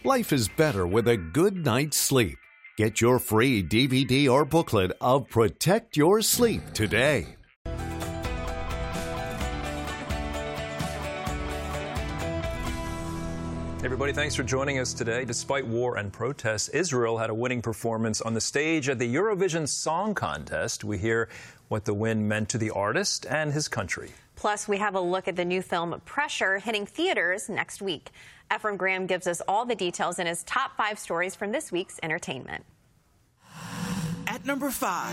Life is better with a good night's sleep. Get your free DVD or booklet of Protect Your Sleep today. Everybody, thanks for joining us today. Despite war and protests, Israel had a winning performance on the stage at the Eurovision Song Contest. We hear what the win meant to the artist and his country. Plus, we have a look at the new film Pressure hitting theaters next week. Ephraim Graham gives us all the details in his top 5 stories from this week's entertainment. At number 5.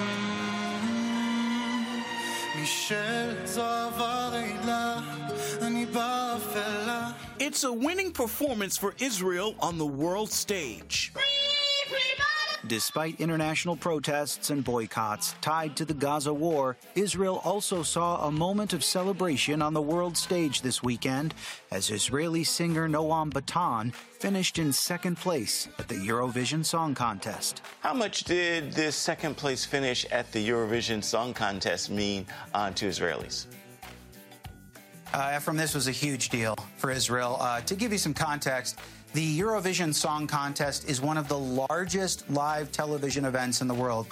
It's a winning performance for Israel on the world stage. Despite international protests and boycotts tied to the Gaza war, Israel also saw a moment of celebration on the world stage this weekend as Israeli singer Noam Batan finished in second place at the Eurovision Song Contest. How much did this second place finish at the Eurovision Song Contest mean to Israelis? Ephraim, this was a huge deal for Israel. To give you some context, the Eurovision Song Contest is one of the largest live television events in the world.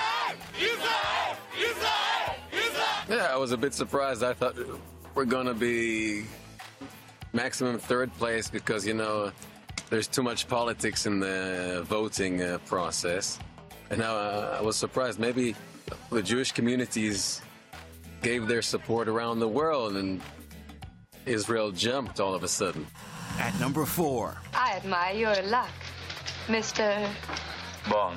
Yeah, I was a bit surprised. I thought we're going to be maximum third place because, you know, there's too much politics in the voting process. And I was surprised. Maybe the Jewish communities gave their support around the world and Israel jumped all of a sudden. At number 4. I admire your luck, Mr. Bond.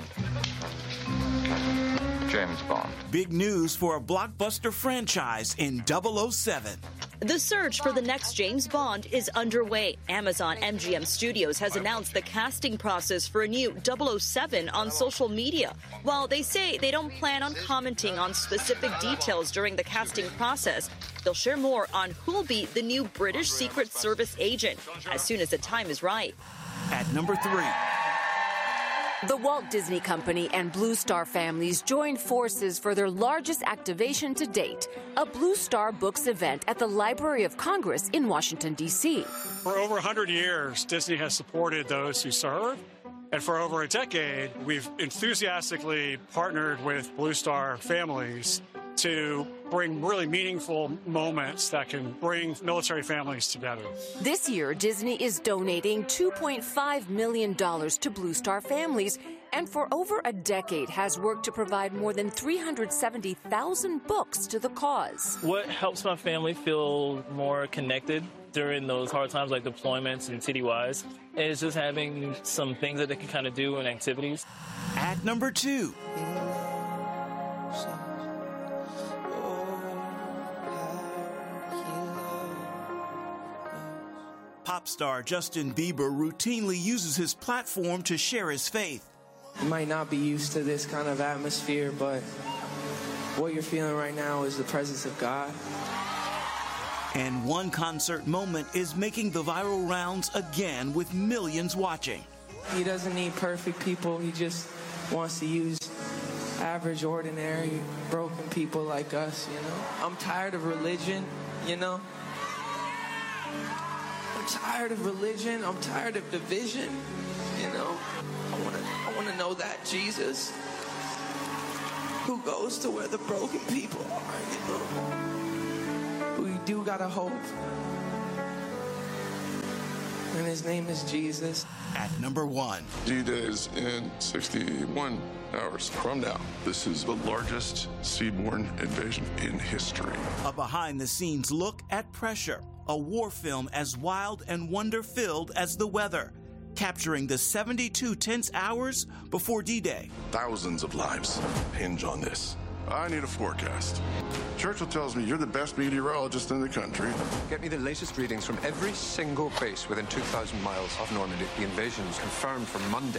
James Bond. Big news for a blockbuster franchise in 007. The search for the next James Bond is underway. Amazon MGM Studios has announced the casting process for a new 007 on social media. While they say they don't plan on commenting on specific details during the casting process, they'll share more on who'll be the new British Secret Service agent as soon as the time is right. At number 3. The Walt Disney Company and Blue Star families joined forces for their largest activation to date, a Blue Star Books event at the Library of Congress in Washington, D.C. For over 100 years, Disney has supported those who serve. And for over a decade, we've enthusiastically partnered with Blue Star families to bring really meaningful moments that can bring military families together. This year, Disney is donating $2.5 million to Blue Star families, and for over a decade has worked to provide more than 370,000 books to the cause. What helps my family feel more connected during those hard times like deployments and citywide is just having some things that they can kind of do and activities. At number 2. Pop star Justin Bieber routinely uses his platform to share his faith. You might not be used to this kind of atmosphere, but what you're feeling right now is the presence of God. And one concert moment is making the viral rounds again with millions watching. He doesn't need perfect people. He just wants to use average, ordinary, broken people like us, you know. I'm tired of religion, you know. I'm tired of religion. I'm tired of division, you know. I want to know that Jesus who goes to where the broken people are, you know. Who you do got a hope. And his name is Jesus. At number 1. D-Day is in 61 hours from now. This is the largest seaborne invasion in history. A behind-the-scenes look at Pressure, a war film as wild and wonder-filled as the weather, capturing the 72 tense hours before D-Day. Thousands of lives hinge on this. I need a forecast. Churchill tells me you're the best meteorologist in the country. Get me the latest readings from every single base within 2,000 miles of Normandy. The invasion is confirmed for Monday.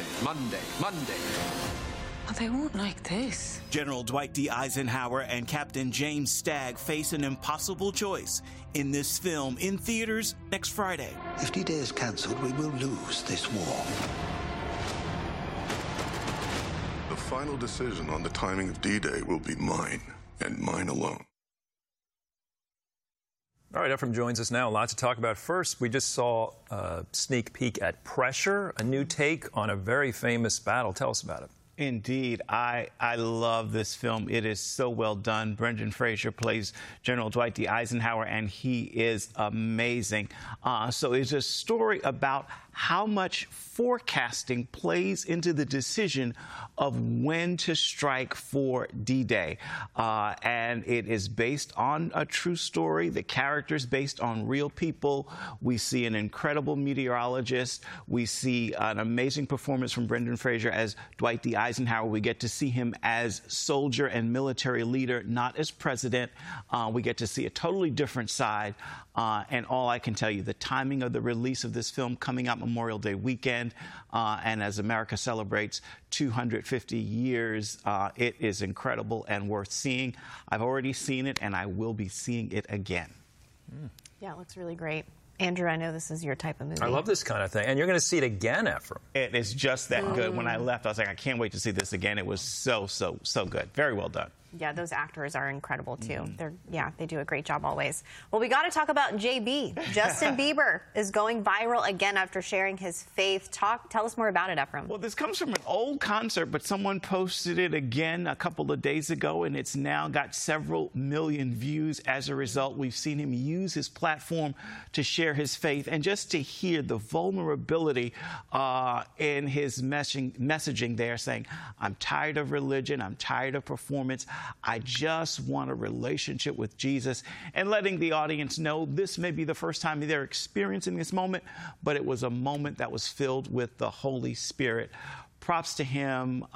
Oh, they won't like this. General Dwight D. Eisenhower and Captain James Stagg face an impossible choice in this film in theaters next Friday. If D-Day is cancelled, we will lose this war. The final decision on the timing of D-Day will be mine, and mine alone. All right, Ephraim joins us now. A lot to talk about. First, we just saw a sneak peek at Pressure, a new take on a very famous battle. Tell us about it. Indeed. I love this film. It is so well done. Brendan Fraser plays General Dwight D. Eisenhower, and he is amazing. So it's a story about how much forecasting plays into the decision of when to strike for D-Day. And it is based on a true story. The characters based on real people. We see an incredible meteorologist. We see an amazing performance from Brendan Fraser as Dwight D. Eisenhower. We get to see him as soldier and military leader, not as president. We get to see a totally different side. And all I can tell you, the timing of the release of this film coming out Memorial Day weekend, and as America celebrates 250 years, it is incredible and worth seeing. I've already seen it, and I will be seeing it again. Yeah, it looks really great. Andrew, I know this is your type of movie. I love this kind of thing. And you're going to see it again, Ephraim. It is just that good. When I left, I was like, I can't wait to see this again. It was so good. Very well done. Yeah, those actors are incredible, too. They do a great job always. Well, we got to talk about JB. Justin Bieber is going viral again after sharing his faith. Tell us more about it, Ephraim. Well, this comes from an old concert, but someone posted it again a couple of days ago, and it's now got several million views. As a result, we've seen him use his platform to share his faith, and just to hear the vulnerability in his messaging there, saying, I'm tired of religion, I'm tired of performance, I just want a relationship with Jesus, and letting the audience know this may be the first time they're experiencing this moment, but it was a moment that was filled with the Holy Spirit. Props to him.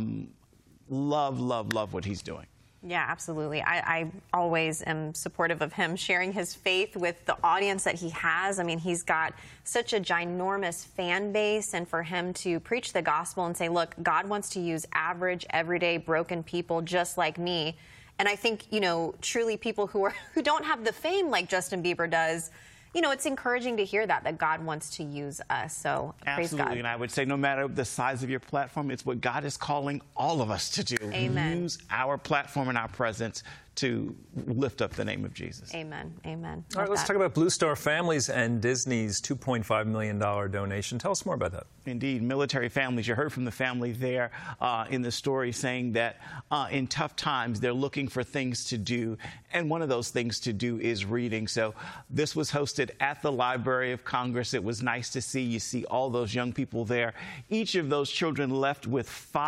Love what he's doing. Yeah, absolutely. I always am supportive of him sharing his faith with the audience that he has. I mean, he's got such a ginormous fan base, and for him to preach the gospel and say, look, God wants to use average, everyday, broken people just like me. And I think, truly people who don't have the fame like Justin Bieber does, it's encouraging to hear that God wants to use us. So praise God. Absolutely, and I would say no matter the size of your platform, it's what God is calling all of us to do. Amen. Use our platform and our presence to lift up the name of Jesus. Amen. Amen. All right, let's talk about Blue Star Families and Disney's $2.5 million donation. Tell us more about that. Indeed, military families. You heard from the family there in the story saying that in tough times, they're looking for things to do. And one of those things to do is reading. So this was hosted at the Library of Congress. It was nice to see. You see all those young people there. Each of those children left with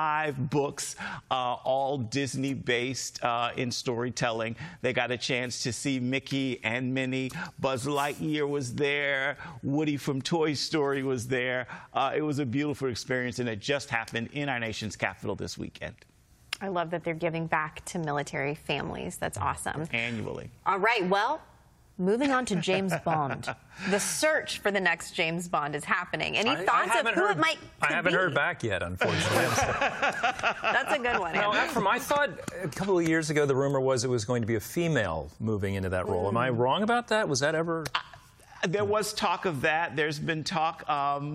5 books, all Disney-based in storytelling. They got a chance to see Mickey and Minnie. Buzz Lightyear was there. Woody from Toy Story was there. It was a beautiful experience, and it just happened in our nation's capital this weekend. I love that they're giving back to military families. That's awesome. Annually. All right, well, moving on to James Bond. The search for the next James Bond is happening. Any thoughts of who it might be? I haven't heard back yet, unfortunately. That's a good one. No, Ephraim, I thought a couple of years ago the rumor was it was going to be a female moving into that role. Am I wrong about that? Was that ever... There was talk of that. There's been talk,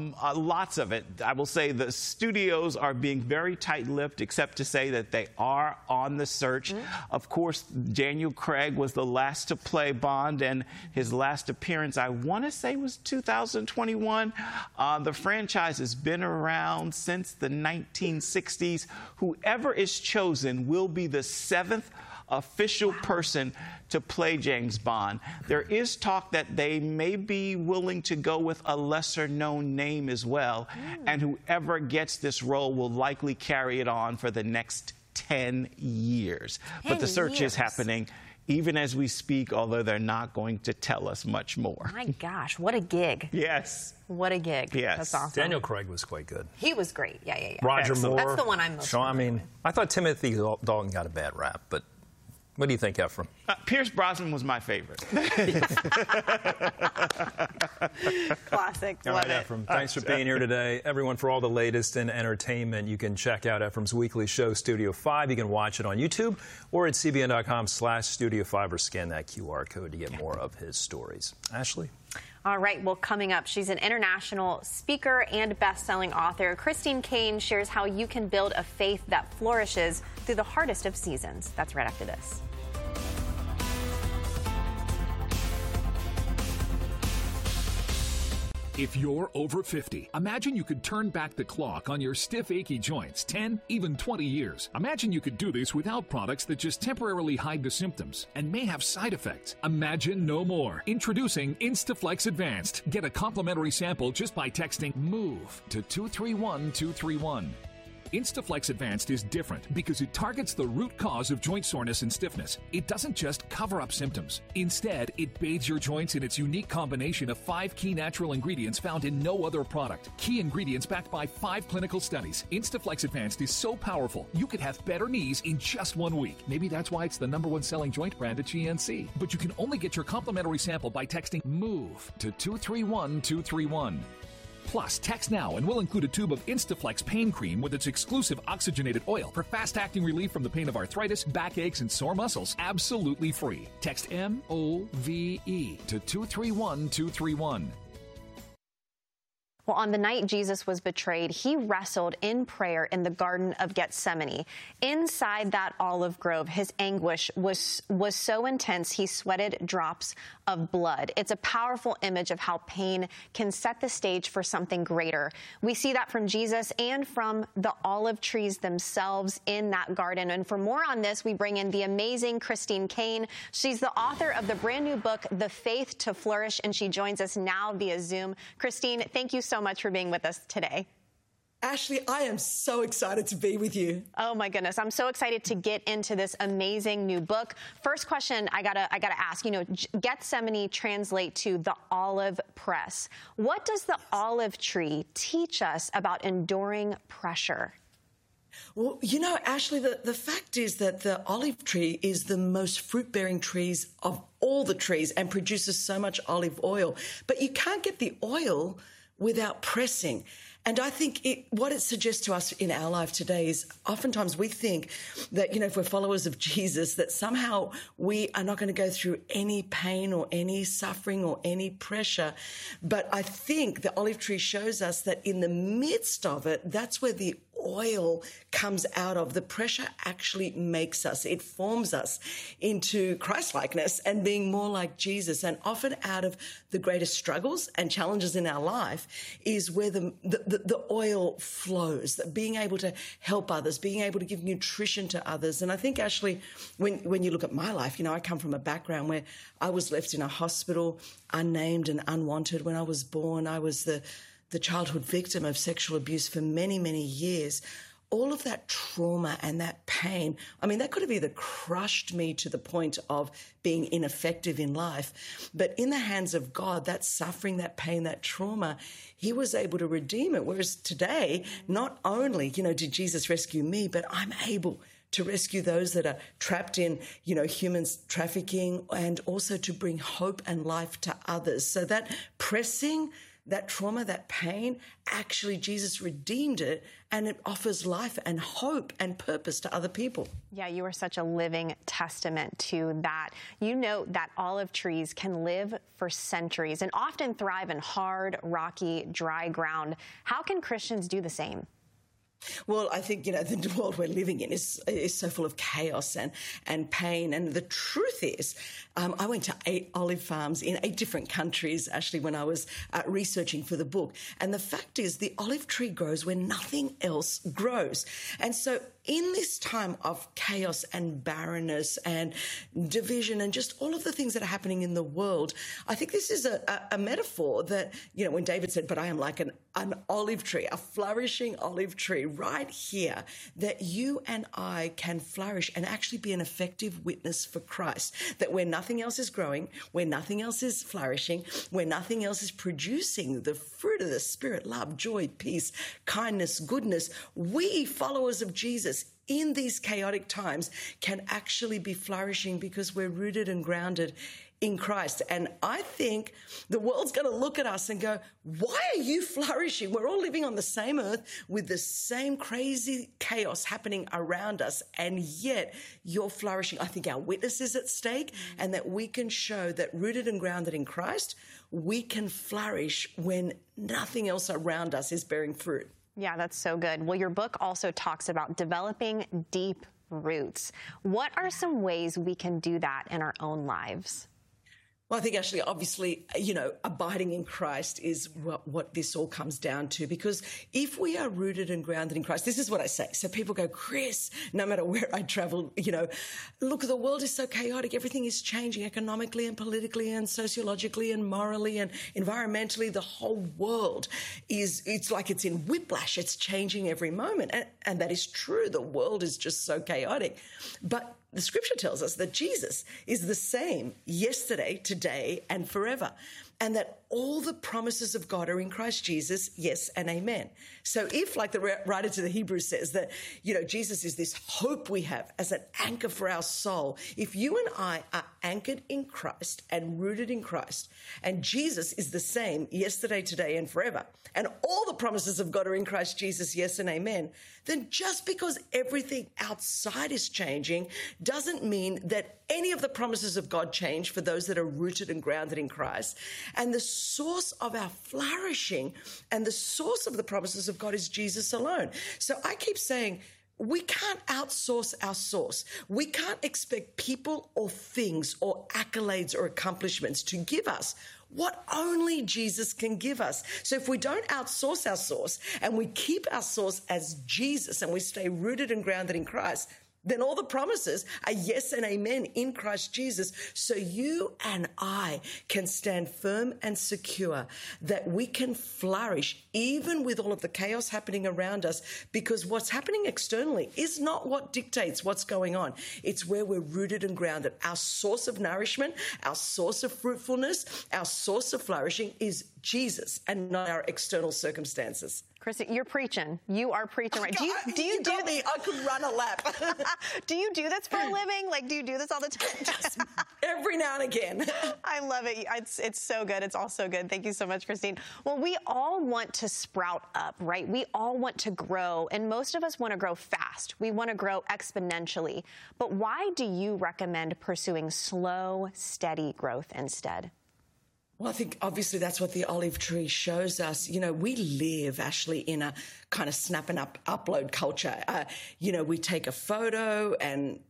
lots of it. I will say the studios are being very tight-lipped, except to say that they are on the search. Of course, Daniel Craig was the last to play Bond, and his last appearance, I want to say, was 2021. The franchise has been around since the 1960s. Whoever is chosen will be the 7th official person to play James Bond. There is talk that they may be willing to go with a lesser-known name as well, and whoever gets this role will likely carry it on for the next 10 years. But the search is happening even as we speak, although they're not going to tell us much more. My gosh, what a gig. Yes. What a gig. Yes. That's awesome. Daniel Craig was quite good. He was great. Yeah. Roger Moore. That's the one I'm most I mean, I thought Timothy Dalton got a bad rap, but what do you think, Ephraim? Pierce Brosnan was my favorite. Classic. All right, Ephraim, thanks for being here today. Everyone, for all the latest in entertainment, you can check out Ephraim's weekly show, Studio 5. You can watch it on YouTube or at cbn.com/Studio 5 or scan that QR code to get more of his stories. Ashley? All right, well, coming up, she's an international speaker and best-selling author. Christine Caine shares how you can build a faith that flourishes through the hardest of seasons. That's right after this. If you're over 50, imagine you could turn back the clock on your stiff, achy joints 10, even 20 years. Imagine you could do this without products that just temporarily hide the symptoms and may have side effects. Imagine no more. Introducing Instaflex Advanced. Get a complimentary sample just by texting MOVE to 231231. Instaflex Advanced is different because it targets the root cause of joint soreness and stiffness. It doesn't just cover up symptoms. Instead, it bathes your joints in its unique combination of 5 key natural ingredients found in no other product. Key ingredients backed by 5 clinical studies. Instaflex Advanced is so powerful, you could have better knees in just 1 week. Maybe that's why it's the #1 selling joint brand at GNC. But you can only get your complimentary sample by texting MOVE to 231231. Plus, text now and we'll include a tube of Instaflex pain cream with its exclusive oxygenated oil for fast-acting relief from the pain of arthritis, backaches, and sore muscles. Absolutely free. Text MOVE to 231231. Well, on the night Jesus was betrayed, he wrestled in prayer in the Garden of Gethsemane. Inside that olive grove, his anguish was so intense, he sweated drops of blood. It's a powerful image of how pain can set the stage for something greater. We see that from Jesus and from the olive trees themselves in that garden. And for more on this, we bring in the amazing Christine Caine. She's the author of the brand new book, The Faith to Flourish, and she joins us now via Zoom. Christine, thank you so much for being with us today. Ashley, I am so excited to be with you. Oh my goodness, I'm so excited to get into this amazing new book. First question I gotta ask, Gethsemane translate to the olive press. What does the olive tree teach us about enduring pressure? Well, Ashley, the fact is that the olive tree is the most fruit-bearing trees of all the trees and produces so much olive oil. But you can't get the oil without pressing. And I think what it suggests to us in our life today is oftentimes we think that, if we're followers of Jesus, that somehow we are not going to go through any pain or any suffering or any pressure. But I think the olive tree shows us that in the midst of it, that's where the oil comes out of. The pressure actually makes us. It forms us into Christ-likeness and being more like Jesus. And often out of the greatest struggles and challenges in our life is where the oil flows, being able to help others, being able to give nutrition to others. And I think, Ashley, when you look at my life, I come from a background where I was left in a hospital, unnamed and unwanted. When I was born, I was the childhood victim of sexual abuse for many, many years. All of that trauma and that pain, that could have either crushed me to the point of being ineffective in life. But in the hands of God, that suffering, that pain, that trauma, he was able to redeem it. Whereas today, not only, did Jesus rescue me, but I'm able to rescue those that are trapped in, human trafficking, and also to bring hope and life to others. So that pressing, that trauma, that pain, actually Jesus redeemed it, and it offers life and hope and purpose to other people. Yeah, you are such a living testament to that. You note that olive trees can live for centuries and often thrive in hard, rocky, dry ground. How can Christians do the same? Well, I think, the world we're living in is so full of chaos and pain. And the truth is, I went to 8 olive farms in 8 different countries, actually, when I was researching for the book. And the fact is, the olive tree grows where nothing else grows. And so in this time of chaos and barrenness and division and just all of the things that are happening in the world, I think this is a metaphor that, when David said, but I am like an olive tree, a flourishing olive tree right here, that you and I can flourish and actually be an effective witness for Christ, that where nothing else is growing, where nothing else is flourishing, where nothing else is producing the fruit of the Spirit, love, joy, peace, kindness, goodness, we followers of Jesus in these chaotic times can actually be flourishing because we're rooted and grounded in Christ. And I think the world's going to look at us and go, why are you flourishing? We're all living on the same earth with the same crazy chaos happening around us, and yet you're flourishing. I think our witness is at stake, and that we can show that rooted and grounded in Christ, we can flourish when nothing else around us is bearing fruit. Yeah, that's so good. Well, your book also talks about developing deep roots. What are some ways we can do that in our own lives? Well, I think actually, obviously, abiding in Christ is what this all comes down to. Because if we are rooted and grounded in Christ, this is what I say. So people go, Chris, no matter where I travel, look, the world is so chaotic. Everything is changing economically and politically and sociologically and morally and environmentally. The whole world it's like it's in whiplash. It's changing every moment. And that is true. The world is just so chaotic. But the scripture tells us that Jesus is the same yesterday, today, and forever, and that all the promises of God are in Christ Jesus, yes and amen. So if, like the writer to the Hebrews says, that, Jesus is this hope we have as an anchor for our soul, if you and I are anchored in Christ and rooted in Christ, and Jesus is the same yesterday, today, and forever, and all the promises of God are in Christ Jesus, yes and amen, then just because everything outside is changing doesn't mean that any of the promises of God change for those that are rooted and grounded in Christ. And the source of our flourishing and the source of the promises of God is Jesus alone. So I keep saying, we can't outsource our source. We can't expect people or things or accolades or accomplishments to give us what only Jesus can give us. So if we don't outsource our source and we keep our source as Jesus and we stay rooted and grounded in Christ, then all the promises are yes and amen in Christ Jesus. So you and I can stand firm and secure that we can flourish even with all of the chaos happening around us, because what's happening externally is not what dictates what's going on. It's where we're rooted and grounded. Our source of nourishment, our source of fruitfulness, our source of flourishing is Jesus and not our external circumstances. Christy, you're preaching. You are preaching, right? Do you do me? I could run a lap. Do you do this for a living? Like, do you do this all the time? Yes, every now and again. I love it. It's so good. It's all so good. Thank you so much, Christine. Well, we all want to sprout up, right? We all want to grow, and most of us want to grow fast. We want to grow exponentially. But why do you recommend pursuing slow, steady growth instead? Well, I think obviously that's what the olive tree shows us. We live, Ashley, in a kind of snap and upload culture. We take a photo and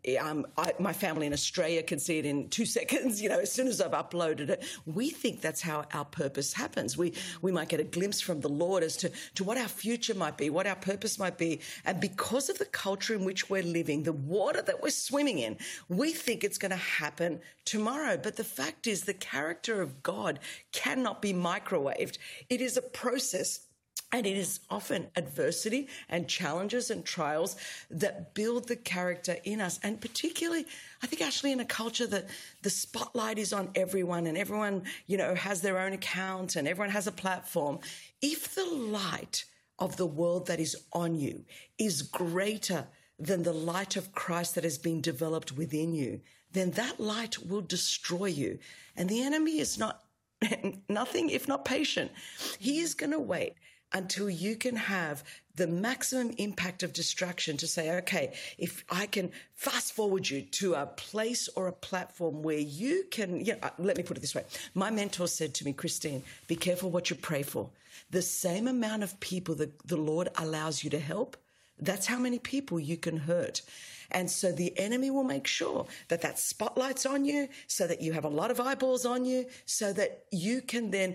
my family in Australia can see it in 2 seconds, as soon as I've uploaded it. We think that's how our purpose happens. We might get a glimpse from the Lord as to what our future might be, what our purpose might be. And because of the culture in which we're living, the water that we're swimming in, we think it's going to happen tomorrow. But the fact is, the character of God cannot be microwaved. It is a process, and it is often adversity and challenges and trials that build the character in us. And particularly, I think, Ashley, in a culture that the spotlight is on everyone and everyone, has their own account and everyone has a platform. If the light of the world that is on you is greater than the light of Christ that has been developed within you, then that light will destroy you. And the enemy is nothing if not patient. He is going to wait until you can have the maximum impact of distraction to say, okay, if I can fast forward you to a place or a platform where you can, let me put it this way. My mentor said to me, Christine, be careful what you pray for. The same amount of people that the Lord allows you to help, that's how many people you can hurt. And so the enemy will make sure that spotlight's on you, so that you have a lot of eyeballs on you, so that you can then,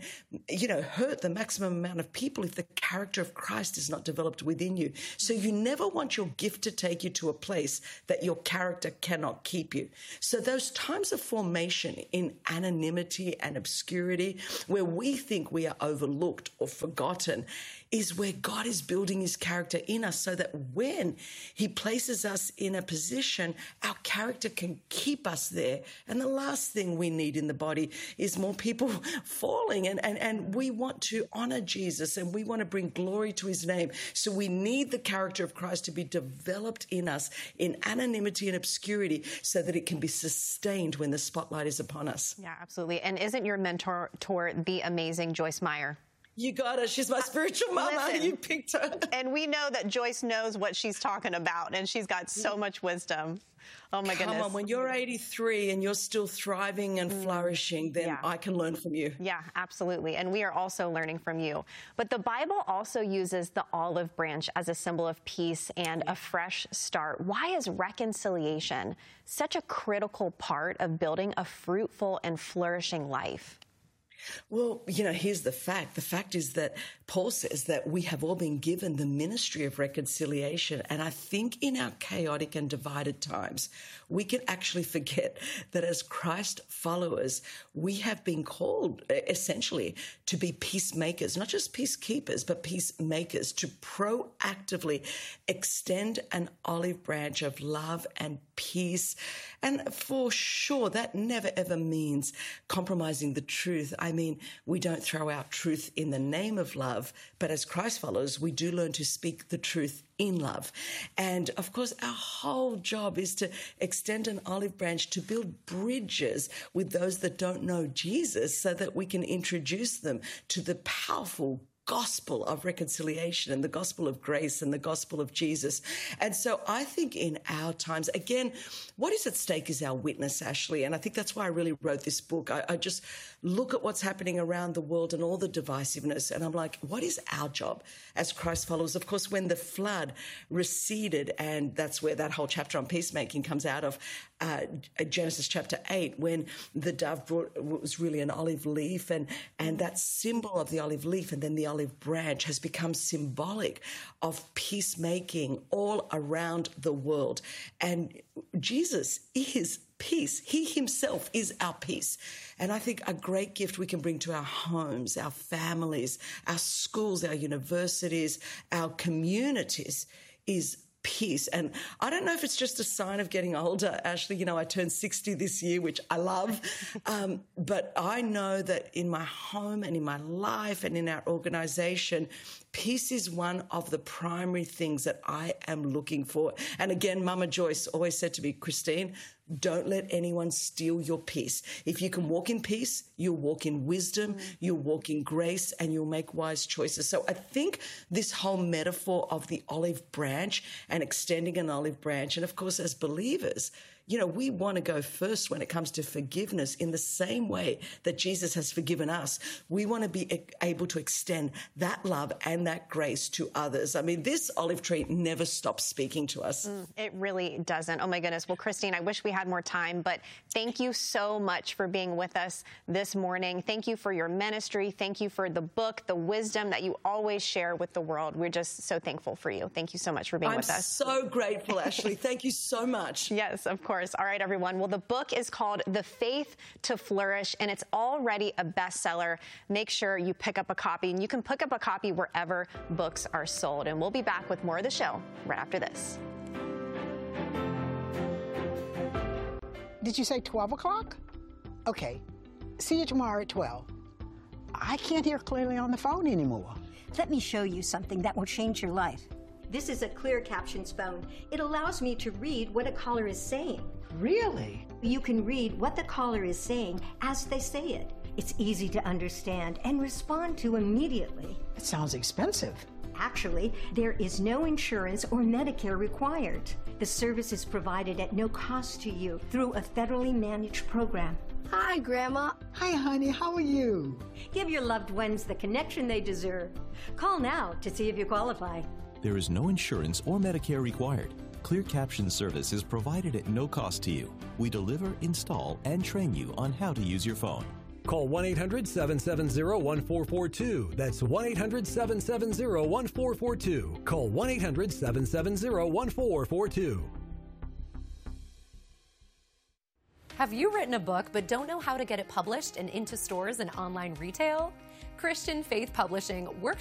hurt the maximum amount of people if the character of Christ is not developed within you. So you never want your gift to take you to a place that your character cannot keep you. So those times of formation in anonymity and obscurity, where we think we are overlooked or forgotten, is where God is building his character in us, so that when he places us in a position, our character can keep us there. And the last thing we need in the body is more people falling. And we want to honor Jesus and we want to bring glory to his name. So we need the character of Christ to be developed in us in anonymity and obscurity, so that it can be sustained when the spotlight is upon us. Yeah, absolutely. And isn't your mentor the amazing Joyce Meyer? You got her. She's my spiritual mama. Listen, you picked her. And we know that Joyce knows what she's talking about, and she's got so much wisdom. Oh, my goodness. Come on, when you're 83 and you're still thriving and flourishing, then I can learn from you. Yeah, absolutely. And we are also learning from you. But the Bible also uses the olive branch as a symbol of peace and a fresh start. Why is reconciliation such a critical part of building a fruitful and flourishing life? Well, here's the fact. The fact is that Paul says that we have all been given the ministry of reconciliation. And I think in our chaotic and divided times, we can actually forget that as Christ followers, we have been called essentially to be peacemakers, not just peacekeepers, but peacemakers, to proactively extend an olive branch of love and peace. And for sure, that never, ever means compromising the truth. I mean, we don't throw out truth in the name of love, but as Christ followers, we do learn to speak the truth in love. And of course, our whole job is to extend an olive branch to build bridges with those that don't know Jesus so that we can introduce them to the powerful gospel of reconciliation and the gospel of grace and the gospel of Jesus. And so I think in our times, again, what is at stake is our witness, Ashley. And I think that's why I really wrote this book. I just look at what's happening around the world and all the divisiveness. And I'm like, what is our job as Christ followers? Of course, when the flood receded, and that's where that whole chapter on peacemaking comes out of, Genesis chapter 8, when the dove was really an olive leaf, and that symbol of the olive leaf and then the olive branch has become symbolic of peacemaking all around the world. And Jesus is peace. He himself is our peace. And I think a great gift we can bring to our homes, our families, our schools, our universities, our communities is peace. And I don't know if it's just a sign of getting older, Ashley. I turned 60 this year, which I love. But I know that in my home and in my life and in our organization, peace is one of the primary things that I am looking for. And again, Mama Joyce always said to me, Christine, don't let anyone steal your peace. If you can walk in peace, you'll walk in wisdom, you'll walk in grace, and you'll make wise choices. So I think this whole metaphor of the olive branch and extending an olive branch, and of course, as believers, we want to go first when it comes to forgiveness in the same way that Jesus has forgiven us. We want to be able to extend that love and that grace to others. I mean, this olive tree never stops speaking to us. It really doesn't. Oh, my goodness. Well, Christine, I wish we had more time, but thank you so much for being with us this morning. Thank you for your ministry. Thank you for the book, the wisdom that you always share with the world. We're just so thankful for you. Thank you so much for being with us. I'm so grateful, Ashley. Thank you so much. Yes, of course. All right, everyone. Well, the book is called The Faith to Flourish, and it's already a bestseller. Make sure you pick up a copy, and you can pick up a copy wherever books are sold. And we'll be back with more of the show right after this. Did you say 12 o'clock? Okay. See you tomorrow at 12. I can't hear clearly on the phone anymore. Let me show you something that will change your life. This is a clear captions phone. It allows me to read what a caller is saying. Really? You can read what the caller is saying as they say it. It's easy to understand and respond to immediately. It sounds expensive. Actually, there is no insurance or Medicare required. The service is provided at no cost to you through a federally managed program. Hi, Grandma. Hi, honey. How are you? Give your loved ones the connection they deserve. Call now to see if you qualify. There is no insurance or Medicare required. Clear Caption service is provided at no cost to you. We deliver, install, and train you on how to use your phone. Call 1-800-770-1442. That's 1-800-770-1442. Call 1-800-770-1442. Have you written a book but don't know how to get it published and into stores and online retail? Christian Faith Publishing works